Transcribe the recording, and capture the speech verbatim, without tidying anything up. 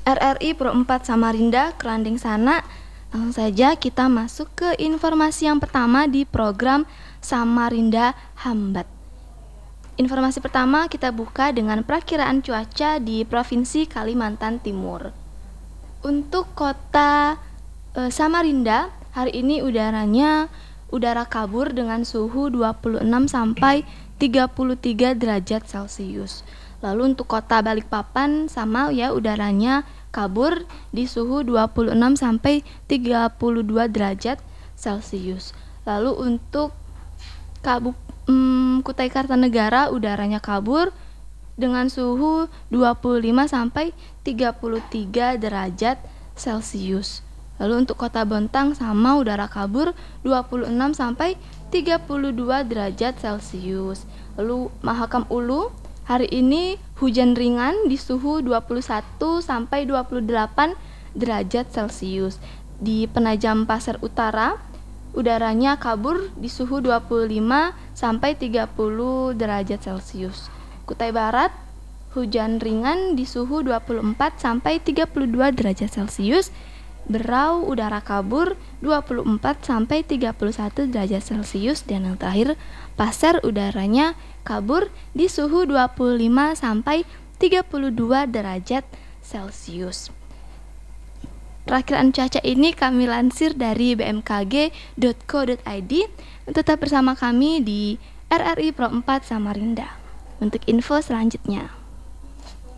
R R I Pro empat Samarinda, Kerandeng Sana. Langsung saja kita masuk ke informasi yang pertama di program Samarinda Hambat. Informasi pertama kita buka dengan perakiraan cuaca di Provinsi Kalimantan Timur. Untuk kota e, Samarinda, hari ini udaranya udara kabur dengan suhu dua puluh enam sampai tiga puluh tiga derajat Celcius. Lalu untuk kota Balikpapan sama ya, udaranya kabur di suhu dua puluh enam sampai tiga puluh dua derajat Celcius. Lalu untuk Kabup, hmm, Kutai Kartanegara udaranya kabur dengan suhu dua puluh lima sampai tiga puluh tiga derajat Celcius. Lalu untuk Kota Bontang sama udara kabur dua puluh enam sampai tiga puluh dua derajat Celcius. Lalu Mahakam Ulu hari ini hujan ringan di suhu dua puluh satu sampai dua puluh delapan derajat Celcius. Di Penajam Pasir Utara udaranya kabur di suhu dua puluh lima sampai tiga puluh derajat Celcius. Kutai Barat hujan ringan di suhu dua puluh empat sampai tiga puluh dua derajat Celcius. Berau udara kabur dua puluh empat sampai tiga puluh satu derajat Celcius. Dan yang terakhir Pasir udaranya kabur di suhu dua puluh lima sampai tiga puluh dua derajat Celcius. Perakiraan cuaca ini kami lansir dari b m k g dot co dot i d. Tetap bersama kami di R R I Pro empat Samarinda untuk info selanjutnya.